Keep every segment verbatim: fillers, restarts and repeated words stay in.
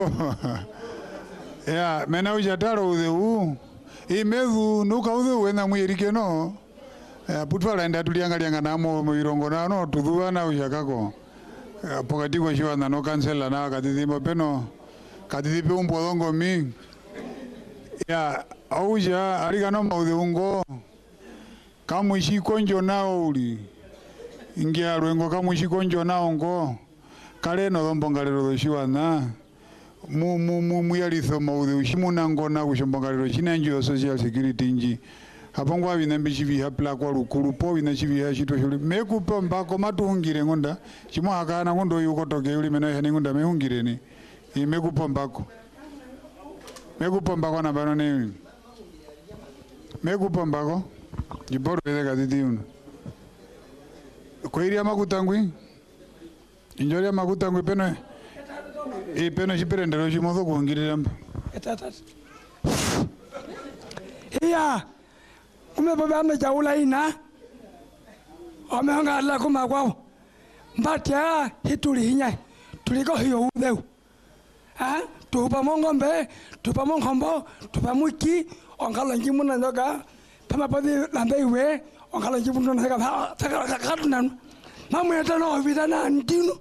ya mena ujataro udheu imezu nuka udheu wena mwirike no putwala enda tuliangalia nganamo mwirongo nano tudhuwa na ushakako pokati kwa shiwa nano kansela na katithimo peno katithipi umbodongo mi ya auja arigano maudheungo kamwishi konjo nao uli ingia ruengo kamwishi konjo nao ngo kale no dombongalero doshiwa na mu mu mu muyalitho maudhe ushimuna ngona kushombangalero chinanjo social security nji hapangwa binembi chivi hapla kwa rukuru po bina chivi ha chito shuli mekupa mbako matuhungire ngonda chimwa hakana ngondo yuko toke yuli mena yani ngonda mehungire ni imekupa mbako mekupa mbako na bano ni mekupa mbako jiboro bele kadidi uno kwa iria makutangwi injoria makutangwi peno e peno chiperendero chimozo kuhungire mba etata iya kumebaba jaula ina omeonga la kuma kwao mbatia hituli hinya tuliko hiyo udeu ha tupa mongombe tupa mongombo tupa muki ongalo njimuna ndoga pama podi lambewe ongalo njimuna ndoga taka katuna mamu yatano vitana ndinu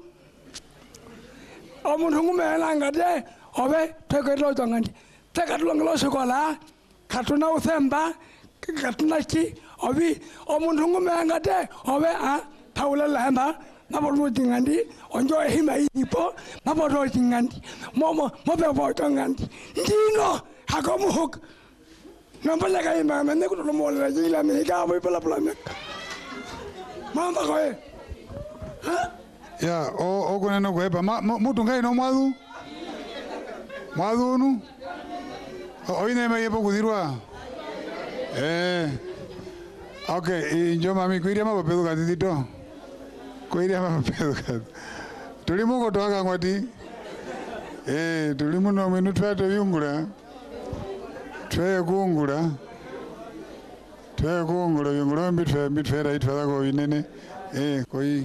omuntu ngumela ngade obe tekelo tongandi tekatulongelo sokola katuna uthemba katuna ki obi omuntu ngumenga de obe a taula lamba mabolo tingandi onjo hima ipo mabolo tingandi momo mobe bo tongandi ndino hakomuhuk nambala kai mama ne kulo mo la jila me ka bo pala pala me mamba ko e ha ya o o kone no ko eba mutu ngai no mwadu mwadu nu oine me yepo kudirwa eh okay injo mami kuiria mapedo katito kuiria mapedo kat tulimo kotoka ngwati eh tulimo no minu twato yungura twe kungura twe kungura yungura mbitwe mbitwe ra itwa ko inene eh koi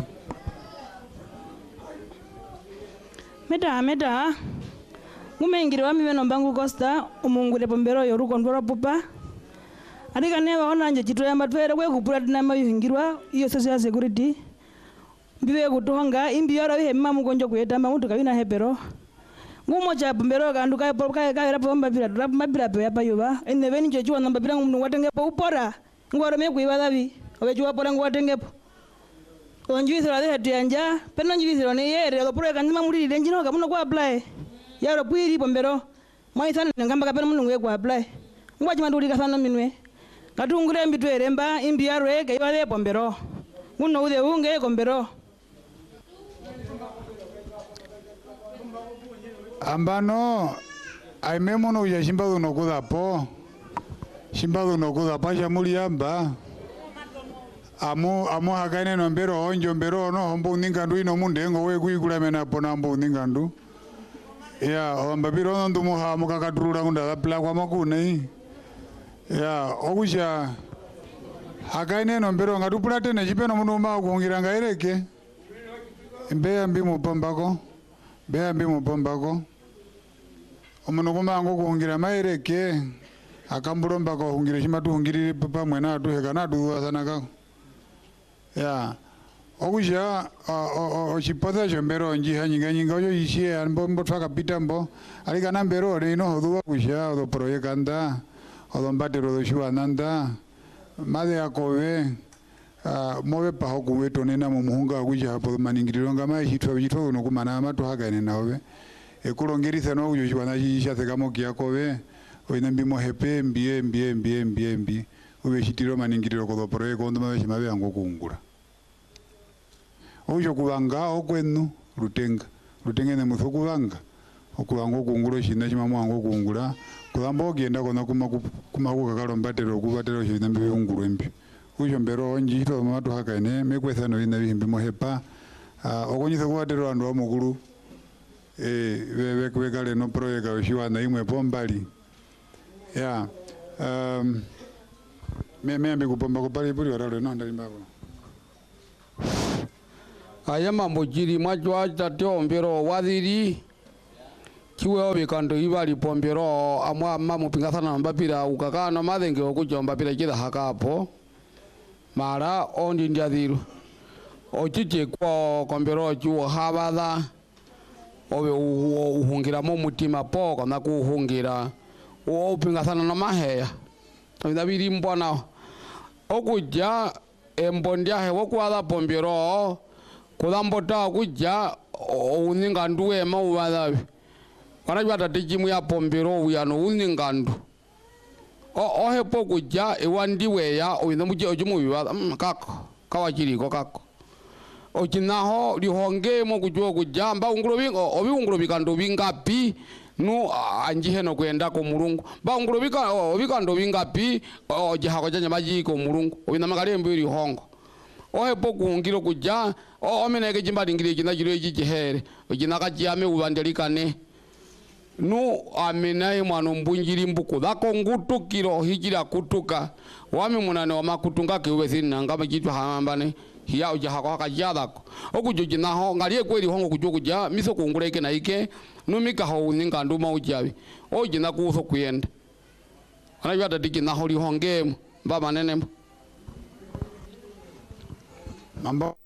meta meta ngumengire wa mimeno mbangu Costa umungure pombero yo ruko ndora pupa arika newa ona nje chito yamba twere kwe kupura dinama yuhingirwa iyo social security mbiwe kutonga imbi yora we mamu konjo kuyeta mamuntu kabina hepero ngumo cha pombero kandu kai kai kai rapo mbabira rapo mbabira pe yapa yuba ene veni je chuwa namba bila mundu watenge po upora ngoro me kuiba davi obe chuwa pora ngwatenge po onjuisira de hetianja pena njuisira ne yere lo pora kanima muri denjino kamuno kwa apply yaro puiri pombero mai sana ngamba kapena mundu ngwe kwa apply ngwachi manduli kasana minwe katungure mbitwere mba imbi yarwe kaibale pombero muno ude unge kombero ambano aimemono uja shimbadu no kudapo shimbadu no kudapo ya muliamba amu amu hakaine no mbero onjo mbero no hombo ningandu ino mundengo we kuikula mena pona mbo ningandu ya ombabiro ndo muha mukakaturura kunda kapla kwa makune ya okusha hakaine no mbero ngatupula tene chipeno mundu ma kuongira ngaireke mbeya mbi mupombako mbeya mbi mupombako omuno kumango kuongira maireke akambulomba ko hungira chimatu hungirire pamwe na atu heka na duwa sana ka ya okusha o chipotha chombero nji hanyinga nyinga yo yishie ambo mbo twaka pitambo alika na mbero rino hoduwa kusha odo proyekanda odombatero doshiwa nanda made akowe mobe paho kuweto nena mu muhunga kuja hapo maningiriro ngama hitwa hitwa no kumana amatu hagane nawe ekulongerisa no ujo shwana shisha sekamo kiakowe oina mbimo hepe mbie mbie mbie mbie mbie ube shitiro maningiriro kodo proyeko ndo mabe shimabe ango kungura ojo kubanga okwenu rutenga rutenga ne musokubanga okubanga kungura shina shimamu ango kungura kulambo genda kona kuma kuma kukalombatero kubatero shina mbi unguru mbi ujo mbero onji to matu hakaine mekwesa no ina bihimbi mohepa okonyisa kubatero andu amukuru eh bebe kwekale no proyeka oshiwa na imwe pombali ya um me me ambi kupomba kupali puli waralo no ndali mbako aya mambo jiri majwa tatyo mbero wadiri kiwe obikando ibali pombero amwa mamu pingathana mbapira ukakano mathenge okujomba pira kida hakapo mara ondi ndiathiru ochiche kwa kombero chuo habatha obe uhungira mo mutima po kana kuhungira o pingathana na maheya ndabiri mbona okuja embondia he wokwatha pombero kuthambota kuja uninga nduwe mauwathabi wanajua tatijimu ya pombero uyano uningandu o ohe pokuja iwandiwe ya oyinamuje ojumu wiwa mm, kako kawachiriko kako ochinaho lihonge mo kujua kuja mba ungulo bingo obi ungulo bikando bingapi nu anjihe no kwenda ko mulungu ba ungulo bika obikando bingapi ojihako janya maji ko mulungu oyinamakalembwe lihongo ohe pokungiro kuja omeneke jimba dingire kina jiro jijihere ojinaka jiame ubandelikane nu aminaye mwana mbunjiri mbuku dhako ngutukiro hijira kutuka wami munane wa makutunga kiwe thina ngama jitu hamambane hiya uja hako haka jadako okujuji naho ngaliye kweli hongo kujuku ja miso kungureke na ike numika hau ninga nduma ujawi oji na kuso kuyenda anajua tatiki naho li honge mba manene mambo